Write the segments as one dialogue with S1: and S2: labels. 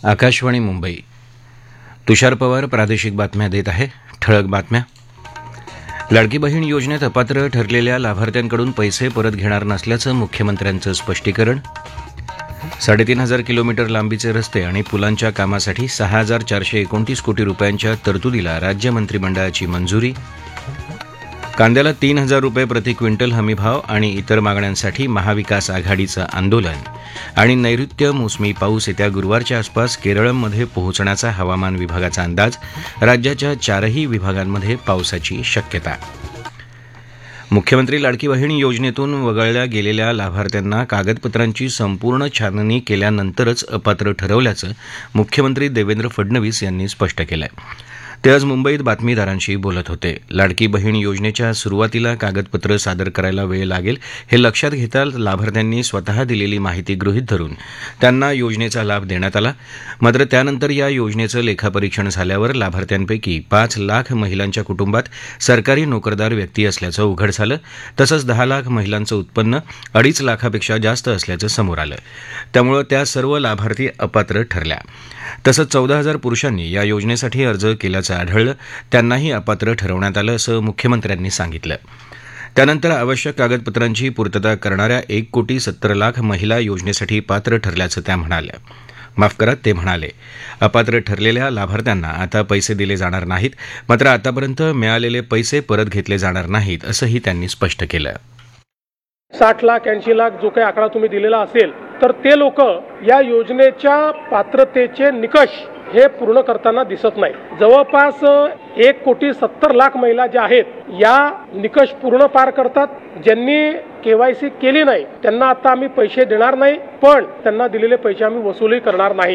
S1: आकाशवाणी मुंबई. तुषार पवार प्रादेशिक बातम्या देत आहे. ठळक बातम्या. लाडकी बहीण योजनेत अपात्र ठरलेल्या लाभार्थ्यांकडून पैसे परत घेणार नसल्याचं मुख्यमंत्र्यांचं स्पष्टीकरण. 3,500 किलोमीटर लांबीचे रस्ते आणि पुलांच्या कामासाठी 6,429 कोटी रुपयांच्या तरतुदीला राज्य मंत्रिमंडळाची मंजुरी. कांद्याला 3,000 रुपये प्रति क्विंटल हमीभाव आणि इतर मागण्यांसाठी महाविकास आघाडीचं आंदोलन. आणि नैऋत्य मोसमी पाऊस येत्या गुरुवारच्या आसपास केरळमध्ये पोहोचण्याचा हवामान विभागाचा अंदाज. राज्याच्या 4ही विभागांमध्ये पावसाची शक्यता. मुख्यमंत्री लाडकी बहीण योजनेतून वगळल्या गेलेल्या लाभार्थ्यांना कागदपत्रांची संपूर्ण छाननी केल्यानंतरच अपात्र ठरवल्याचं मुख्यमंत्री देवेंद्र फडणवीस यांनी स्पष्ट केलं आहे. ते आज मुंबईत बातमीदारांशी बोलत होते. लाडकी बहीण योजनेच्या सुरुवातीला कागदपत्र सादर करायला वेळ लागेल हे लक्षात घेता लाभार्थ्यांनी स्वतः दिलेली माहिती गृहीत धरून त्यांना योजनेचा लाभ देण्यात आला. मात्र त्यानंतर या योजनेचं लेखापरीक्षण झाल्यावर लाभार्थ्यांपैकी 5 लाख महिलांच्या कुटुंबात सरकारी नोकरदार व्यक्ती असल्याचं उघड झालं. तसंच 10 लाख महिलांचं उत्पन्न 2.5 लाखापेक्षा जास्त असल्याचं समोर आलं. त्यामुळे त्या सर्व लाभार्थी अपात्र ठरल्या. तसंच 14,000 पुरुषांनी या योजनेसाठी अर्ज केल्याचं आढळलं. त्यांनाही अपात्र ठरवण्यात आलं असं मुख्यमंत्र्यांनी सांगितलं. त्यानंतर आवश्यक कागदपत्रांची पूर्तता करणाऱ्या 1,70,00,000 महिला योजनेसाठी पात्र ठरल्याचं ते म्हणाले. अपात्र ठरलेल्या लाभार्थ्यांना आता पैसे दिले जाणार नाहीत. मात्र आतापर्यंत मिळालेले पैसे परत घेतले जाणार नाहीत असंही त्यांनी स्पष्ट केलं.
S2: 60 लाख 80 लाख जो काही आकडा तुम्ही दिलेला असेल तर ते लोक या योजनेच्या पात्रतेचे निकष हे पूर्ण करताना दिसत नाही. जवळपास 1,70,00,000 महिला ज्या आहेत या निकष पूर्ण पार करतात. ज्यांनी KYC केली नाही त्यांना आता आम्ही पैसे देणार नाही, पण त्यांना दिलेले पैसे आम्ही वसूलही करणार नाही.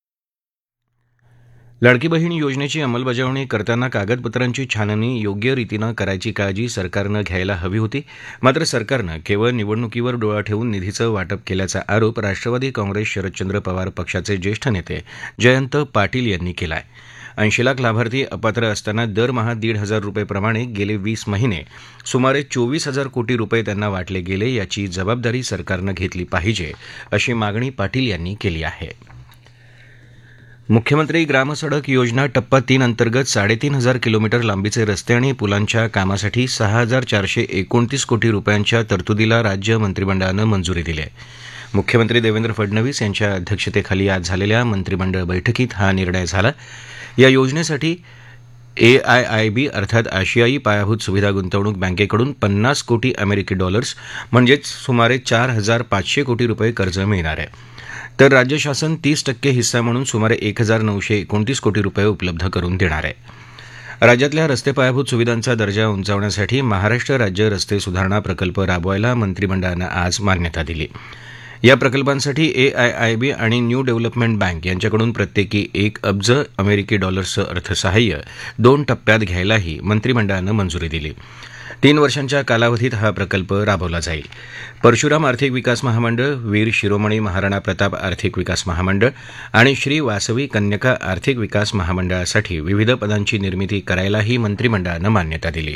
S1: लाडकी बहीण योजनेची अंमलबजावणी करताना कागदपत्रांची छाननी योग्य रीतीनं करायची काळजी सरकारनं घ्यायला हवी होती. मात्र सरकारनं केवळ निवडणुकीवर डोळा ठेवून निधीचं वाटप केल्याचा आरोप राष्ट्रवादी काँग्रेस शरदचंद्र पवार पक्षाचे ज्येष्ठ नेते जयंत पाटील यांनी केला आहे. 80 लाख लाभार्थी अपात्र असताना दरमहा 1,500 रुपयेप्रमाणे गेले 20 महिने सुमारे 24,000 कोटी रुपये त्यांना वाटले गेले. याची जबाबदारी सरकारनं घेतली पाहिजे अशी मागणी पाटील यांनी केली आहे. मुख्यमंत्री ग्रामसडक योजना टप्पा 3 अंतर्गत 3,500 किलोमीटर लांबीचे रस्ते आणि पुलांच्या कामासाठी 6,429 कोटी रुपयांच्या तरतुदीला राज्य मंत्रिमंडळानं मंजुरी दिली आहे. मुख्यमंत्री देवेंद्र फडणवीस यांच्या अध्यक्षतेखाली आज झालेल्या मंत्रिमंडळ बैठकीत हा निर्णय झाला. या योजनेसाठी AIIB अर्थात आशियाई पायाभूत सुविधा गुंतवणूक बँकेकडून 50 कोटी अमेरिकी डॉलर्स म्हणजेच सुमारे 4,500 कोटी रुपये कर्ज मिळणार आहे. तर राज्य शासन 30% हिस्सा म्हणून सुमारे 1,929 कोटी रुपये उपलब्ध करून देणार आहे. राज्यातल्या रस्ते पायाभूत सुविधांचा दर्जा उंचावण्यासाठी महाराष्ट्र राज्य रस्ते सुधारणा प्रकल्प राबवायला मंत्रिमंडळानं आज मान्यता दिली. या प्रकल्पांसाठी AIIB आणि न्यू डेव्हलपमेंट बँक यांच्याकडून प्रत्येकी 1 अब्ज अमेरिकी डॉलर्सचं अर्थसहाय्य 2 टप्प्यात घ्यायलाही मंत्रिमंडळानं मंजुरी दिली. 3 वर्षांच्या कालावधीत हा प्रकल्प राबवला जाईल. परशुराम आर्थिक विकास महामंडळ, वीर शिरोमणी महाराणा प्रताप आर्थिक विकास महामंडळ आणि श्री वासवी कन्यका आर्थिक विकास महामंडळासाठी विविध पदांची निर्मिती करायलाही मंत्रिमंडळानं मान्यता दिली.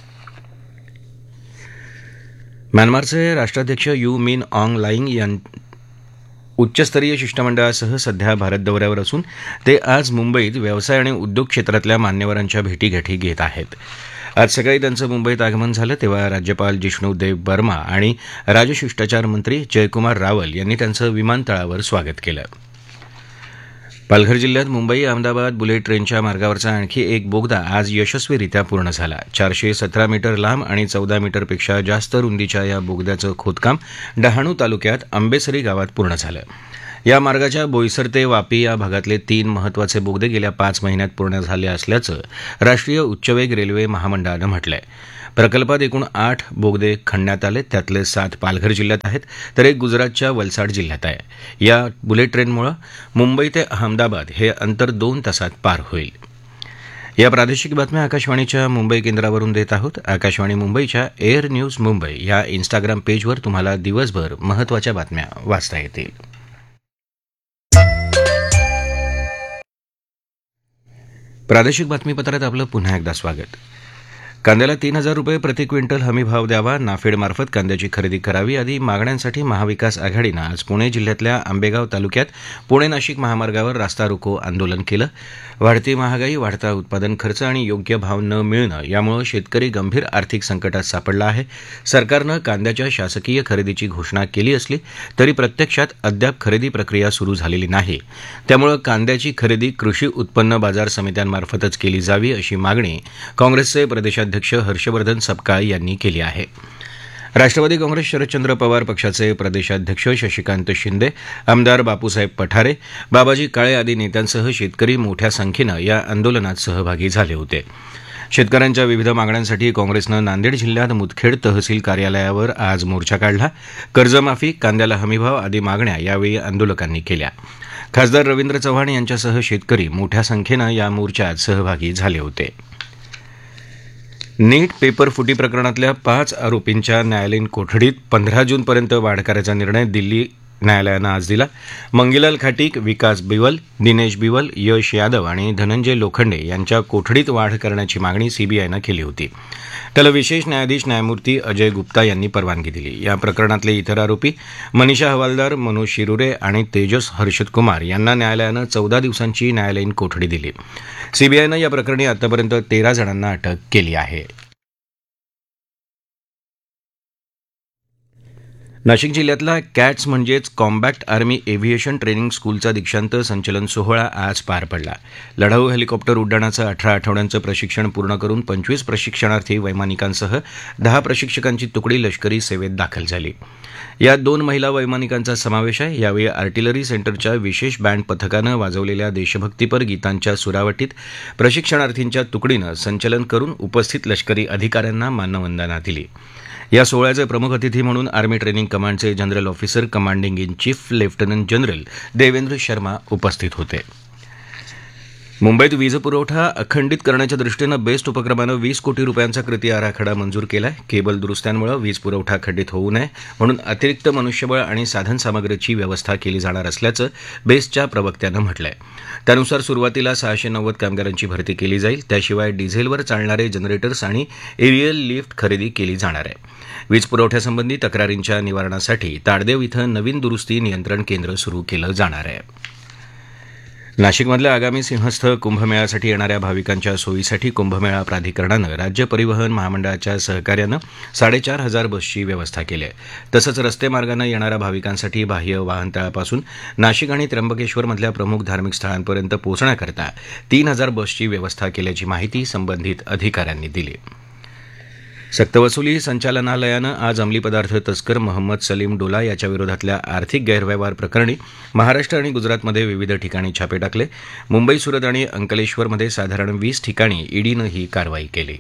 S1: म्यानमारचे राष्ट्राध्यक्ष यू मिन ऑंग लाईंग उच्चस्तरीय शिष्टमंडळासह सध्या भारत दौऱ्यावर असून ते आज मुंबईत व्यवसाय आणि उद्योग क्षेत्रातल्या मान्यवरांच्या भेटीगाठी घेत आहेत. आज सकाळी त्यांचं मुंबईत आगमन झालं तेव्हा राज्यपाल जिष्णू देव बर्मा आणि राजशिष्टाचार मंत्री जयकुमार रावल यांनी त्यांचं विमानतळावर स्वागत केलं. पालघर जिल्ह्यात मुंबई अहमदाबाद बुलेट ट्रेनच्या मार्गावरचा आणखी एक बोगदा आज यशस्वीरित्या पूर्ण झाला. 417 मीटर लांब आणि 14 मीटरपेक्षा जास्त रुंदीच्या या बोगद्याचं खोदकाम डहाणू तालुक्यात आंबेसरी गावात पूर्ण झालं. या मार्गाच्या बोईसर ते वापी या भागातले 3 महत्त्वाचे बोगदे गेल्या 5 महिन्यात पूर्ण झाले असल्याचं राष्ट्रीय उच्चवेग रेल्वे महामंडळानं म्हटलंय. प्रकल्पात एकूण 8 बोगदे खणण्यात आले. त्यातले 7 पालघर जिल्ह्यात आहेत तर एक गुजरातच्या वलसाड जिल्ह्यात आहे. या बुलेट ट्रेनमुळे मुंबई ते अहमदाबाद हे अंतर 2 तासात पार होईल. या प्रादेशिक बातम्या आकाशवाणीच्या मुंबई केंद्रावरून देत आहोत. आकाशवाणी मुंबईच्या एअर न्यूज मुंबई या इन्स्टाग्राम पेजवर तुम्हाला दिवसभर महत्त्वाच्या बातम्या वाचता येतील. प्रादेशिक बातमीपत्रात आपलं पुन्हा एकदा स्वागत. कांद्याला 3,000 रुपये प्रति क्विंटल हमीभाव द्यावा, नाफेडमार्फत कांद्याची खरेदी करावी आदी मागण्यांसाठी महाविकास आघाडीनं आज पुणे जिल्ह्यातल्या आंबेगाव तालुक्यात पुणे नाशिक महामार्गावर रास्ता रोको आंदोलन केलं. वाढती महागाई, वाढता उत्पादन खर्च आणि योग्य भाव न मिळणं यामुळे शेतकरी गंभीर आर्थिक संकटात सापडला आहे. सरकारनं कांद्याच्या शासकीय खरेदीची घोषणा केली असली तरी प्रत्यक्षात अद्याप खरेदी प्रक्रिया सुरू झालेली नाही. त्यामुळे कांद्याची खरेदी कृषी उत्पन्न बाजार समित्यांमार्फतच केली जावी अशी मागणी काँग्रेसचे प्रदेशाध्यक्ष हर्षवर्धन सपकाळ यांनी केली आहे. राष्ट्रवादी काँग्रेस शरदचंद्र पवार पक्षाचे प्रदेशाध्यक्ष शशिकांत शिंदे, आमदार बापूसाहेब पठारे, बाबाजी काळे आदी नेत्यांसह शेतकरी मोठ्या संख्येनं या आंदोलनात सहभागी झाले होते. शेतकऱ्यांच्या विविध मागण्यांसाठी काँग्रेसनं नांदेड जिल्ह्यात मुदखेड तहसील कार्यालयावर आज मोर्चा काढला. कर्जमाफी, कांद्याला हमीभाव आदी मागण्या यावेळी आंदोलकांनी केल्या. खासदार रवींद्र चव्हाण यांच्यासह शेतकरी मोठ्या संख्येनं या मोर्चात सहभागी झाले होते. नीट पेपर फुटी प्रकरणातल्या 5 आरोपींच्या न्यायालयीन कोठडीत 15 जूनपर्यंत वाढ करायचा निर्णय दिल्ली न्यायालयानं आज दिला. मंगीलाल खाटीक, विकास बिवल, दिनेश बिवल, यश यादव आणि धनंजय लोखंडे यांच्या कोठडीत वाढ करण्याची मागणी सीबीआयनं केली होती. त्याला विशेष न्यायाधीश न्यायमूर्ती अजय गुप्ता यांनी परवानगी दिली. या प्रकरणातले इतर आरोपी मनीषा हवालदार, मनोज शिरुरे आणि तेजस हर्षद कुमार यांना न्यायालयानं 14 दिवसांची न्यायालयीन कोठडी दिली. सीबीआयनं या प्रकरणी आतापर्यंत 13 जणांना अटक केली आहे. नाशिक जिल्ह्यातला कॅट्स म्हणजेच कॉम्बॅक्ट आर्मी एव्हिएशन ट्रेनिंग स्कूलचा दीक्षांत संचलन सोहळा आज पार पडला. लढाऊ हेलिकॉप्टर उड्डाणाचं 18 आठवड्यांचं प्रशिक्षण पूर्ण करून 25 प्रशिक्षणार्थी वैमानिकांसह 10 प्रशिक्षकांची तुकडी लष्करी सेवेत दाखल झाली. यात 2 महिला वैमानिकांचा समावेश आहे. यावेळी आर्टिलरी सेंटरच्या विशेष बँड पथकानं वाजवलेल्या देशभक्तीपर गीतांच्या सुरावटीत प्रशिक्षणार्थींच्या तुकडीनं संचलन करून उपस्थित लष्करी अधिकाऱ्यांना मानवंदना दिली. या सोहळ्याचे प्रमुख अतिथी म्हणून आर्मी ट्रेनिंग कमांडचे general officer commanding in chief lieutenant general Devendra Sharma उपस्थित होते. मुंबईत वीजपुरवठा अखंडित करण्याच्या दृष्टीनं बेस्ट उपक्रमानं 20 कोटी रुपयांचा कृती आराखडा मंजूर केला आहे. केबल दुरुस्त्यांमुळे वीज पुरवठा खंडित होऊ नये म्हणून अतिरिक्त मनुष्यबळ आणि साधनसामग्रीची व्यवस्था केली जाणार असल्याचं बेस्टच्या प्रवक्त्यानं म्हटलंय. त्यानुसार सुरुवातीला 690 कामगारांची भरती केली जाईल. त्याशिवाय डिझेलवर चालणारे जनरेटर्स आणि एरियल लिफ्ट खरेदी केली जाणार आहे. वीज पुरवठ्यासंबंधी तक्रारींच्या निवारणासाठी ताडदेव इथं नवीन दुरुस्ती नियंत्रण केंद्र सुरू केलं जाणार आहे. नाशिकमधल्या आगामी सिंहस्थ कुंभमेळ्यासाठी येणाऱ्या भाविकांच्या सोयीसाठी कुंभमेळा प्राधिकरणानं राज्य परिवहन महामंडळाच्या सहकार्यानं 4,500 बसची व्यवस्था केली आहे. तसंच रस्ते मार्गानं येणाऱ्या भाविकांसाठी बाह्य वाहनतळापासून नाशिक आणि त्र्यंबकेश्वरमधल्या प्रमुख धार्मिक स्थळांपर्यंत पोहोचण्याकरता 3,000 बसची व्यवस्था केल्याची माहिती संबंधित अधिकाऱ्यांनी दिली. सक्तवसुली संचालनालयानं आज अंमली पदार्थ तस्कर मोहम्मद सलीम डोला याच्या विरोधातल्या आर्थिक गैरव्यवहार प्रकरणी महाराष्ट्र आणि गुजरातमध्ये विविध ठिकाणी छापे टाकले. मुंबई, सुरत आणि अंकलेश्वरमध्ये साधारण 20 ठिकाणी ईडीनं ही कारवाई केली.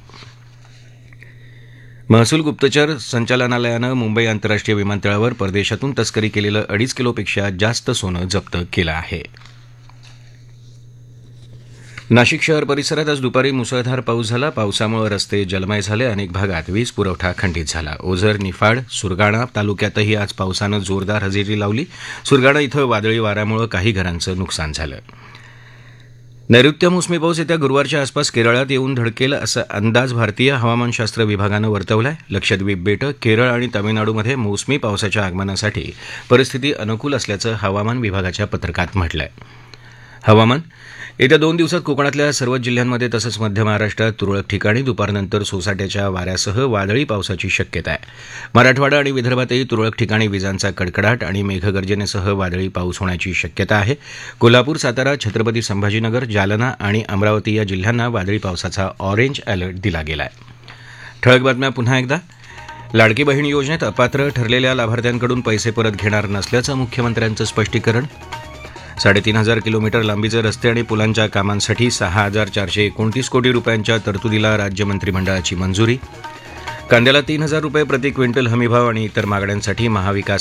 S1: महसूल गुप्तचर संचालनालयानं मुंबई आंतरराष्ट्रीय विमानतळावर परदेशातून तस्करी केलेलं 2.5 किलोपेक्षा जास्त सोनं जप्त केलं आहे. नाशिक शहर परिसरात आज दुपारी मुसळधार पाऊस झाला. पावसामुळे रस्ते जलमय झाले. अनेक भागात वीज पुरवठा खंडित झाला. ओझर, निफाड, सुरगाणा तालुक्यातही आज पावसानं जोरदार हजेरी लावली. सुरगाणा इथं वादळी वाऱ्यामुळे काही घरांचं नुकसान झालं. नैऋत्य मोसमी पाऊस येत्या गुरुवारच्या आसपास केरळात येऊन धडकेल असा अंदाज भारतीय हवामानशास्त्र विभागानं वर्तवलाय. लक्षद्वीप बेटं, केरळ आणि तामिळनाडूमध्ये मोसमी पावसाच्या आगमनासाठी परिस्थिती अनुकूल असल्याचं हवामान विभागाच्या पत्रकात म्हटलंय. हवामान येत्या 2 दिवसात कोकणातल्या सर्वच जिल्ह्यांमध्ये तसंच मध्य महाराष्ट्रात तुरळक ठिकाणी दुपारनंतर सोसाट्याच्या वाऱ्यासह वादळी पावसाची शक्यता आहे. मराठवाडा आणि विदर्भातही तुरळक ठिकाणी विजांचा कडकडाट आणि मेघगर्जनेसह वादळी पाऊस होण्याची शक्यता आहे. कोल्हापूर, सातारा, छत्रपती संभाजीनगर, जालना आणि अमरावती या जिल्ह्यांना वादळी पावसाचा ऑरेंज अलर्ट दिला गेला आहे. ठळक बातम्या पुन्हा एकदा. लाडकी बहीण योजनेत अपात्र ठरलेल्या लाभार्थ्यांकडून पैसे परत घेणार नसल्याचं मुख्यमंत्र्यांचं स्पष्टीकरण. 3,500 किलोमीटर लांबीचे रस्ते आणि पुलांच्या कामांसाठी 6,429 कोटी रुपयांच्या तरतुदीला राज्य मंत्रिमंडळाची मंजुरी. कांद्याला 3,000 रुपये प्रति क्विंटल हमीभाव आणि इतर मागण्यांसाठी महाविकास